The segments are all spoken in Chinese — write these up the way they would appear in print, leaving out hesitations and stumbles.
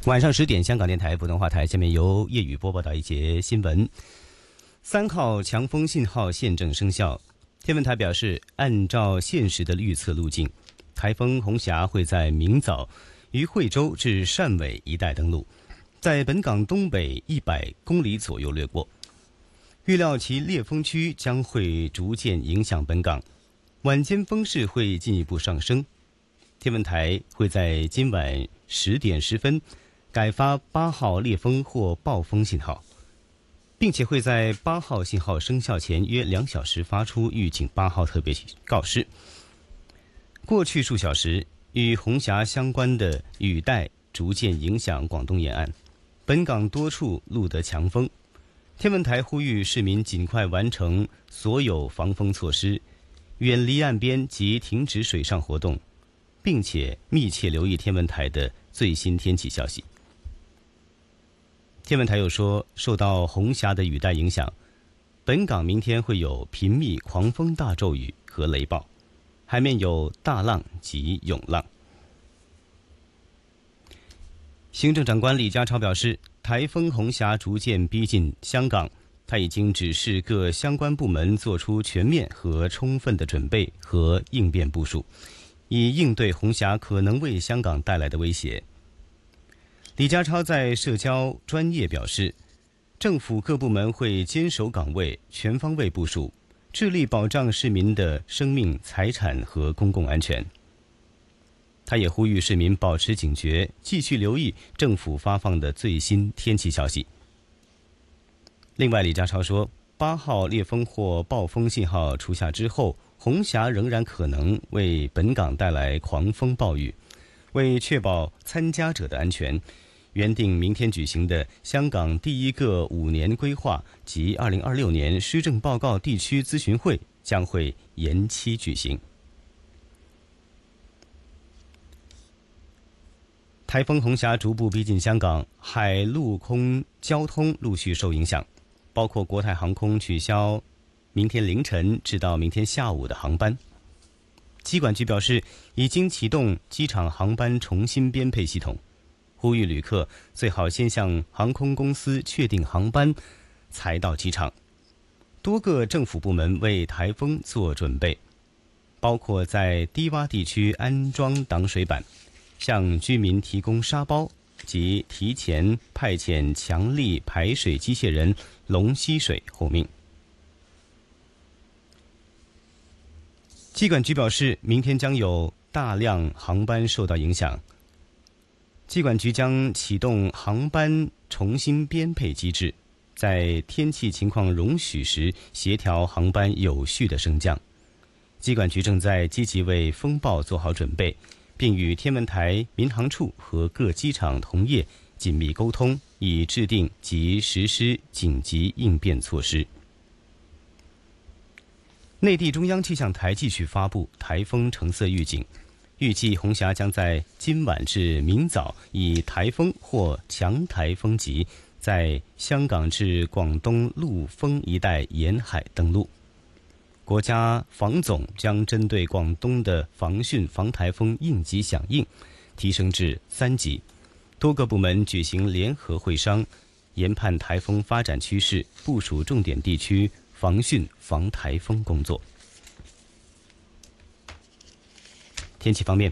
晚上10点，香港电台普通话台，下面由叶宇播报到一节新闻。3号强风信号现正生效。天文台表示，按照现时的预测路径，台风红霞会在明早于惠州至汕尾一带登陆，在本港东北100公里左右掠过。预料其烈风区将会逐渐影响本港，晚间风势会进一步上升。天文台会在今晚10点10分改发8号烈风或暴风信号，并且会在8号信号生效前约2小时发出预警8号特别告示。过去数小时，与红霞相关的雨带逐渐影响广东沿岸，本港多处录得强风。天文台呼吁市民尽快完成所有防风措施，远离岸边及停止水上活动，并且密切留意天文台的最新天气消息。天文台又说，受到红霞的雨带影响，本港明天会有频密狂风大骤雨和雷暴，海面有大浪及涌浪。行政长官李家超表示，台风红霞逐渐逼近香港，他已经指示各相关部门做出全面和充分的准备和应变部署，以应对红霞可能为香港带来的威胁。李家超在社交专页表示，政府各部门会坚守岗位，全方位部署，致力保障市民的生命、财产和公共安全。他也呼吁市民保持警觉，继续留意政府发放的最新天气消息。另外，李家超说，8号烈风或暴风信号除下之后，红霞仍然可能为本港带来狂风暴雨。为确保参加者的安全，原定明天举行的香港第一个5年规划及2026年施政报告地区咨询会将会延期举行。台风红霞逐步逼近香港，海陆空交通陆续受影响，包括国泰航空取消明天凌晨至到明天下午的航班。机管局表示，已经启动机场航班重新编配系统，呼吁旅客最好先向航空公司确定航班才到机场。多个政府部门为台风做准备，包括在低洼地区安装挡水板，向居民提供沙包及提前派遣强力排水机械人龙吸水护命。机管局表示，明天将有大量航班受到影响，机管局将启动航班重新编配机制，在天气情况容许时协调航班有序的升降。机管局正在积极为风暴做好准备，并与天文台、民航处和各机场同业紧密沟通，以制定及实施紧急应变措施。内地中央气象台继续发布台风橙色预警，预计红霞将在今晚至明早以台风或强台风级在香港至广东陆丰一带沿海登陆。国家防总将针对广东的防汛防台风应急响应提升至3级，多个部门举行联合会商，研判台风发展趋势，部署重点地区防汛防台风工作。天气方面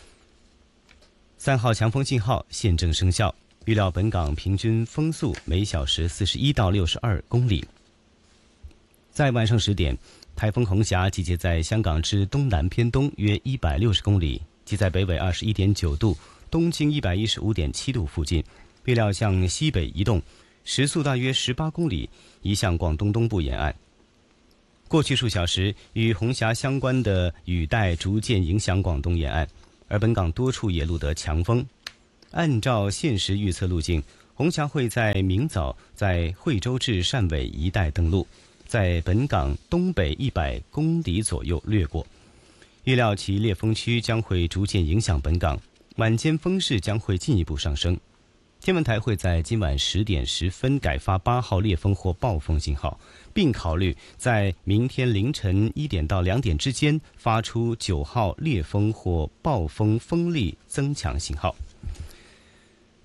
，3号强风信号现正生效，预料本港平均风速每小时41到62公里。在晚上10点，台风红霞集结在香港之东南偏东约160公里，即在北纬21.9度、东经115.7度附近，预料向西北移动，时速大约18公里，移向广东东部沿岸。过去数小时，与红霞相关的雨带逐渐影响广东沿岸，而本港多处也录得强风。按照现时预测路径，红霞会在明早在惠州至汕尾一带登陆，在本港东北100公里左右掠过。预料其烈风区将会逐渐影响本港，晚间风势将会进一步上升。天文台会在今晚10点10分改发8号烈风或暴风信号，并考虑在明天凌晨1点到2点之间发出9号烈风或暴风风力增强信号。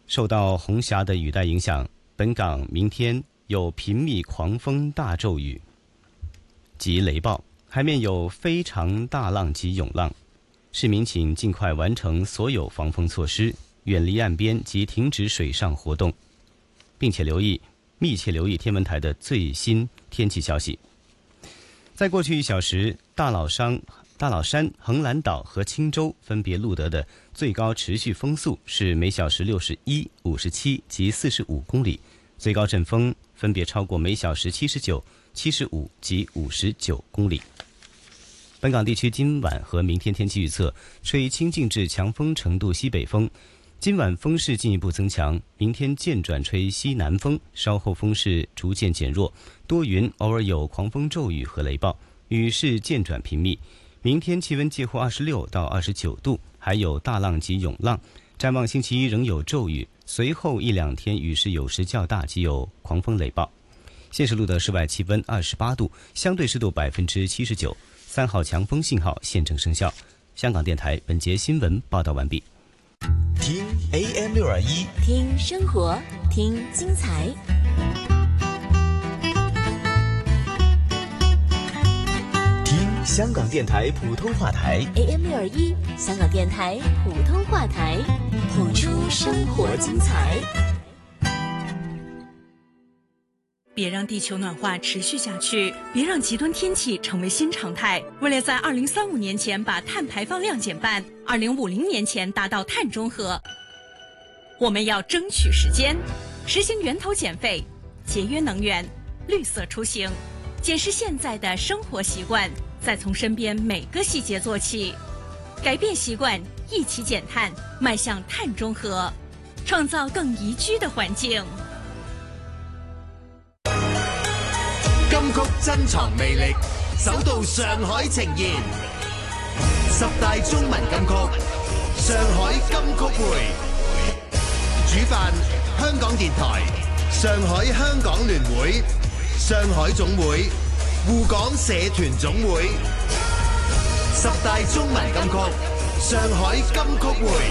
受到红霞的雨带影响，本港明天有频密狂风大骤雨及雷暴，海面有非常大浪及涌浪。市民请尽快完成所有防风措施，远离岸边及停止水上活动，并且密切留意天文台的最新天气消息。在过去1小时，大老山、横兰岛和青洲分别录得的最高持续风速是每小时61、57及45公里，最高阵风分别超过每小时79、75及59公里。本港地区今晚和明天天气预测：吹清劲至强风程度西北风，今晚风势进一步增强，明天渐转吹西南风，稍后风势逐渐减弱，多云，偶尔有狂风骤雨和雷暴，雨势渐转频密。明天气温介乎26到29度，还有大浪及涌浪。展望星期一仍有骤雨，随后1-2天雨势有时较大，及有狂风雷暴。现时录的室外气温28度，相对湿度79%，3号强风信号现正生效。香港电台本节新闻报道完毕。 听 AM621， 听生活，听精彩。 听香港电台普通话台 AM621，香港电台普通话台，谱出生活精彩。 别让地球暖化持续下去，别让极端天气成为新常态。为了在2035年前把碳排放量减半，2050年前达到碳中和，我们要争取时间，实行源头减废、节约能源、绿色出行，检视现在的生活习惯，再从身边每个细节做起，改变习惯，一起减碳，迈向碳中和，创造更宜居的环境。 金曲珍藏魅力，首度上海呈現10大中文金曲，上海金曲會。主辦香港電台、上海香港聯會、上海總會、滬港社團總會。10大中文金曲，上海金曲會。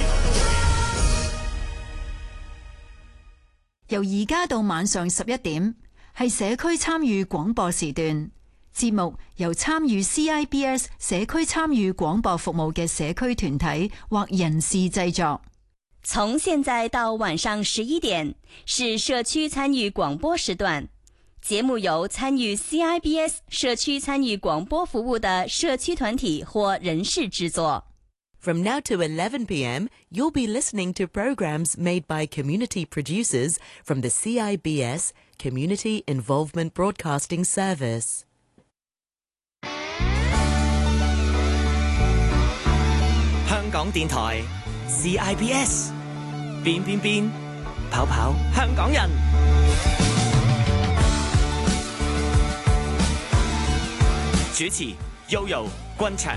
由而家到晚上11點。係社區參與廣播時段，節目由參與 CIBS 社區參與廣播服務嘅社區團體或人士製作。 從現在到晚上11點是社區參與廣播時段，節目由參與 CIBS 社區參與廣播服務的社區團體或人士製作。 From now to 11 p.m., you'll be listening to programs made by community producers from the CIBS Community Involvement Broadcasting Service. 香港電台 CIBS 變變變跑跑香港人。主持 Yoyo 君祥。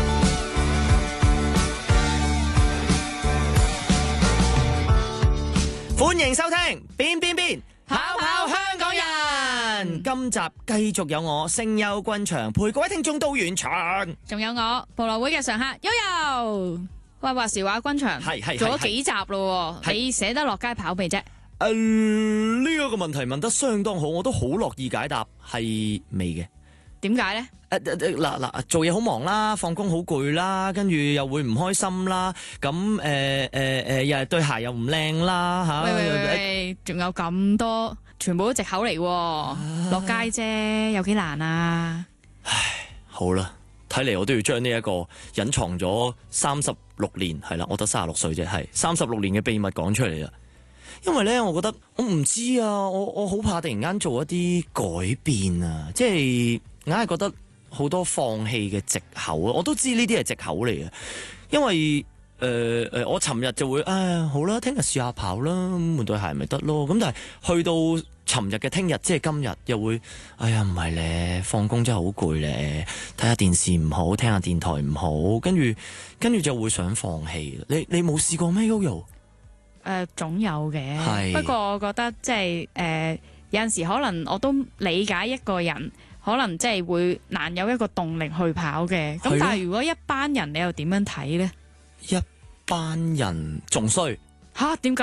歡迎收聽變變變跑跑香港人。今集繼續有我聲優君祥陪各位聽眾到現場， 仲有我部落會嘅常客悠悠。喂，話時話君祥做咗幾集咯，你捨得落街跑未啫？ 呢一個問題問得相當好，我都好樂意解答，係未嘅。點解咧？嗱，做嘢好忙啦，放工好攰啦，跟住又會唔開心啦，咁又係對鞋又唔靚啦嚇。 喂，仲有咁多，全部都藉口嚟喎。落街啫，有幾難啊？ 唉，好啦，睇嚟我都要將呢一個隱藏咗36年，係啦，我得36歲啫，係36年嘅秘密講出嚟啦。因為咧，我覺得我唔知啊，我好怕突然間做一啲改變啊，即係硬係覺得好多放棄嘅藉口啊！我都知呢啲係藉口嚟嘅，因為我尋日就會好啦，聽日試下跑啦，換對鞋咪得咯。咁但係去到尋日嘅聽日，即係今日又會，唔係咧，放工真係好攰咧，睇下電視唔好，聽下電台唔好，跟住就會想放棄。你冇試過咩 Yoyo？ 總有嘅，不過我覺得即係有陣時可能我都理解一個人。可能即係會難有一個動力去跑嘅，咁但係如果一班人，你又點樣睇呢？ 一班人仲衰吓？點解啊？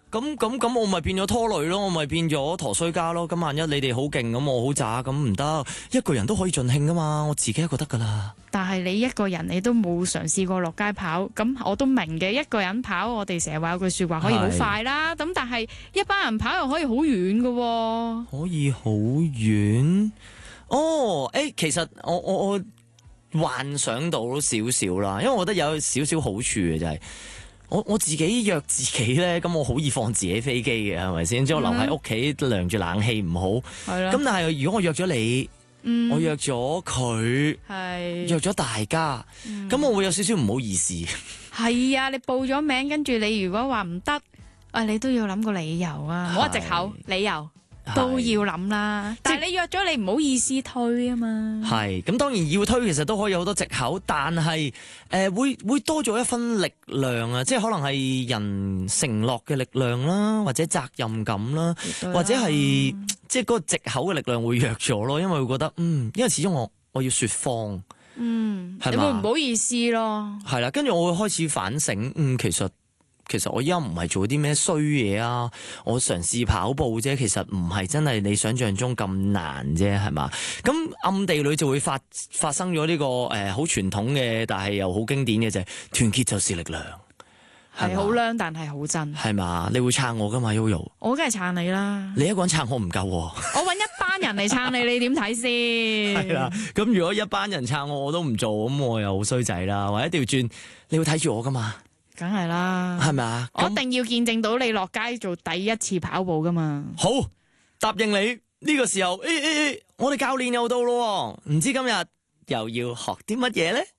咁我咪變咗拖累咯，我咪變咗陀衰家咯。咁萬一你哋好勁，咁我好渣，咁唔得。一個人都可以盡興噶嘛，我自己一個得噶啦。 但係你一個人你都冇嘗試過落街跑，咁我都明嘅。一個人跑，我哋成日話有句說話可以好快啦，咁但係一班人跑又可以好遠噶喎。 可以好遠？哦，其實我幻想到少少啦，因為我覺得有少少好處嘅就係、我自己約自己咧，咁我好易放自己飛機嘅，係咪先？即係我留喺屋企涼住冷氣唔好。係啦。咁但係如果我約咗你，我約咗佢，約咗大家，咁我會有少少唔好意思。 係啊，你報咗名，跟住你如果話唔得，你都要諗個理由啊，唔好話藉口，理由。都要諗啦，但係你約咗你唔好意思推啊嘛。 係，咁當然要推其實都可以有好多藉口，但係會多咗一分力量啊，即係可能係人承諾嘅力量啦，或者責任感啦，或者係即係嗰個藉口嘅力量會弱咗咯，因為會覺得因為始終我要說謊，係嘛？ 你會唔好意思咯？ 係啦，跟住我會開始反省，其實我依家唔係做啲咩衰嘢啊，我嘗試跑步啫，其實唔係真係你想象中咁難啫，係嘛？咁暗地裏就會發生咗呢個好傳統嘅，但係又好經典嘅就係團結就是力量， 係好靚，但係好真， 係嘛？你會撐我噶嘛 Yoyo？ 我梗係撐你啦， 你一個人撐我唔夠， 我搵一班人嚟撐你，你點睇先？ 係啦，咁如果一班人撐我都唔做，咁我又好衰仔啦，或者調轉，你會睇住我噶嘛？ 梗係啦， 係咪啊？ 我一定要見證到你落街做第一次跑步噶嘛。 好，答應你呢個時候，我哋教練又到咯，唔知今日又要學啲乜嘢咧？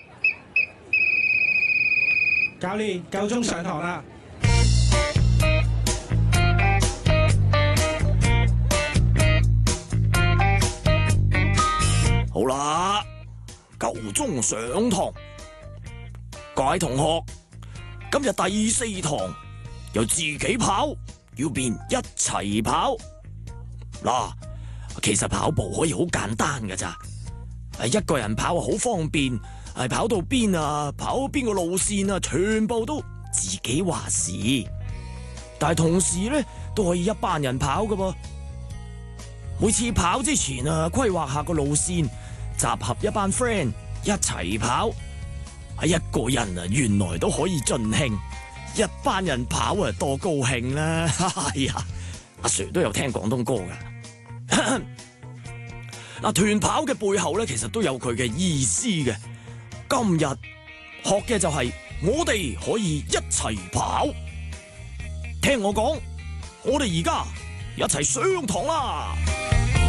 教練，夠鐘上堂啦！ 好啦，夠鐘上堂，各位同學。今日第4堂由自己跑要變一齊跑嗱，其實跑步可以好簡單㗎咋，一個人跑好方便，跑到邊啊，跑邊個路線啊，全部都自己話事。但係同時咧都可以一班人跑㗎噃，每次跑之前啊，規劃下個路線，集合一班 friend 一齊跑。一個人啊，原來都可以盡興，一班人跑啊，多高興啦！哎呀，阿 Sir 都有聽廣東歌噶。嗱，團跑嘅背後咧，其實都有佢嘅意思嘅。今日學嘅就係我哋可以一齊跑。聽我講，我哋而家一齊上堂啦！